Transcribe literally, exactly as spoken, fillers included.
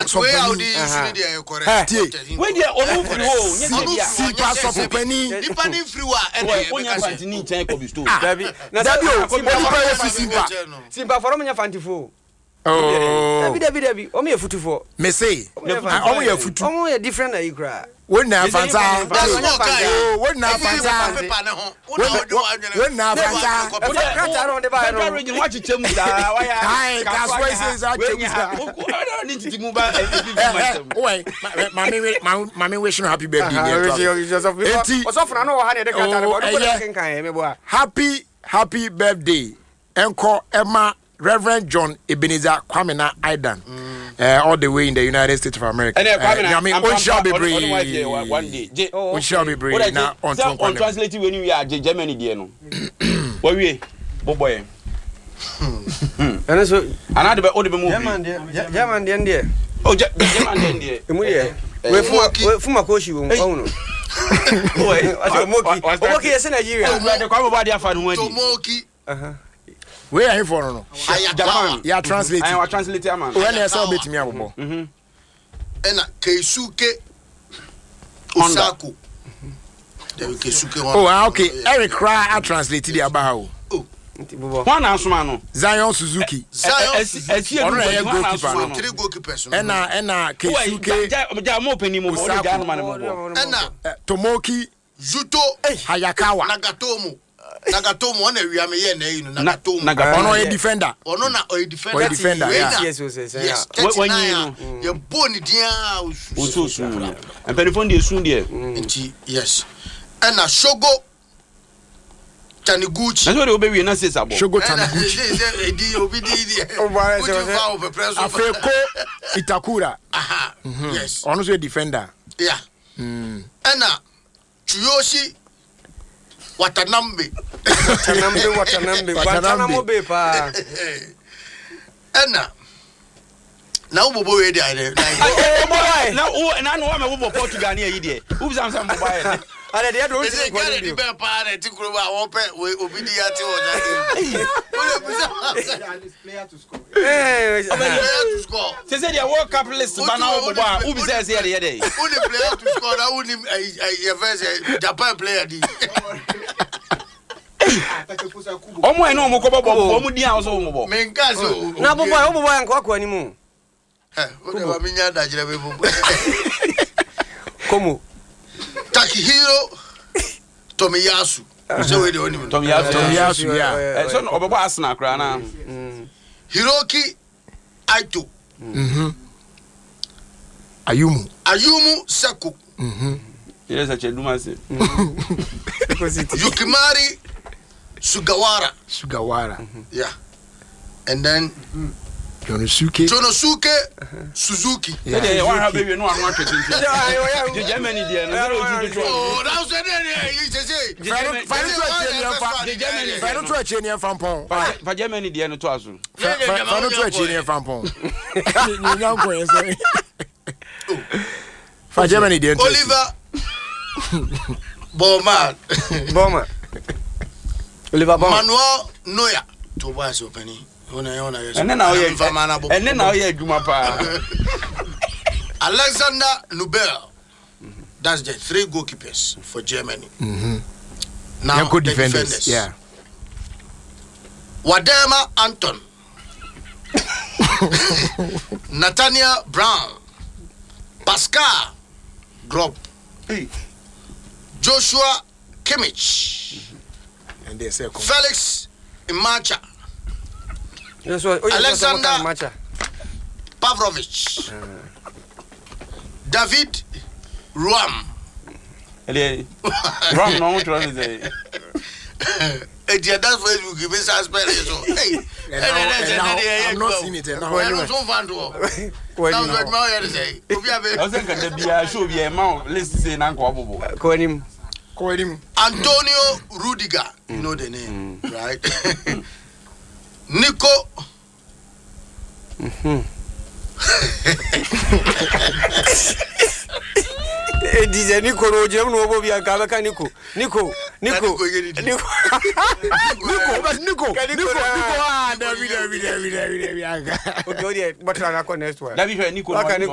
so we how this dey correct we dey onu free ho nya si pa so popani dipani free wa e dey onya fanti ni nchen ko bi store dabi na dabi o ko pa fi simpa simpa for onya fanti fo oh dabi dabi dabi o me futu fo me say o mo ye futu o mo ye different na ikra wona fansa oh wona fansa wona fansa kata ron de ba no region wa chiche mu da wa ya ai kaswa ise za chemusa ni titi mu ba oi mami mami wish no happy birthday eti o so funa no wa ha ne de kata bo do ko kan me bo happy happy birthday enko Emma Reverend John Ebenezer Kwamena Aidan, mm. uh, all the way in the United States of America. And uh, Kwamena, I mean, on shall be brave. One day, on shall be brave. Now, on on translate when you are Germany, dear no. What we, boy. And so, another all the movie. German, German, German, dear. Oh, German, dear. We from from a coach you. Oh no. Oh, Moki. Moki is in Nigeria. The Kwame body afa no to Moki. Uh-huh. Where are you for no? Japan. Yeah, translate. I want translate man. When you say bit me abobo. Mhm. Ena Keisuke Osako. There Keisuke one. Oh, okay. Eric Cry I translated the about. Oh. One answer no. Zion Suzuki. Zion Esi ono e goalkeeper. Three goalkeepers. Ena ena Keisuke. Ja mo peni mo o ja no man mo. Ena Tomoki Zuto Hayakawa. Nagatomo. Nagatomo one wi am here na you Nagatomo. Ono e defender. Ono na o defender. O defender. Yes, yes, yes. When you you boni dia o so and penifon dey soon there. Nti yes. Ena Shogo Taniguchi. Na so dey obewi na say sabo. Shogo Taniguchi. Eh di obi di di. O ba se o. Afeko Itakura. Aha. Yes. Ono so defender. Yeah. Mm. Ena Chuyoshi Watanambe. Watanambe, Watanambe, Watanambe pa. Ena. Na ubobo we dey there. Na o na no wa me bo Portugal na yi there. Who be am some mobile. Ale dey do say go dey be pa na ti kuro ba won pe we obi di ati o ja. O le be player to score. Eh, player to score. Say say the World Cup list ba na o bo a. Who be say say there there. Who the player to score na who ni e verse Japan player di. Omo e no mo ko bobo omo di an so omo bo. Me nka so. Na bobo o bobo an kwa kwa ni mu. Eh, o de ba mi nya da jire be bobo. Komo Takihiro Tomiyasu. So we dey oni. Tomiyasu. Tomiyasu yeah. So obobo Arsenal kra na. Hiroki Aito. Mhm. Ayumu. Ayumu Seko. Mhm. Yes, I cheduma se. Yukimari Sugawara. Sugawara. Yeah. And then Jonosuke. Jonosuke Suzuki. Yeah, yeah, one have baby no one want to do. The Germany there. Oh, that was there. You say. The Germany. Final to a Chenian fampon. For Germany there no to asu. Final to a Chenian fampon. You young boy say. For Germany there. Oliver Bowman. Bowman. Oliver Bowman. Manuel Neuer. To was opening. Ona ona yes. And then now you and then now you adwuma pa. Alexander Nubel. That's the three goalkeepers for Germany. Mhm. Now good the defenders. defenders. Yeah. Wadema Anton. Nathaniel Brown. Pascal Grob. Hey. Joshua Kimmich. And they say Felix Imacha. Yes, oh, Alexander Macha. Pavlovich. Uh. David Ruam. Ele Ruam no want to say. Eh, that's Facebook give us spell so. Hey. I'm not seeing it now. I don't want to. Now what my head say. Obi abe. I think that bia show bia ma list say na nko abobo. Ko him. Ko him. Antonio Rudiger. You know the name, mm. right? Nico. Mhm. Eh dize Nico no je no obo bia ka beka Nico. Nico. Nico. Nico. Nico but Nico. Nico. Nico ah David David David David. Okay, but na next one. David Nico.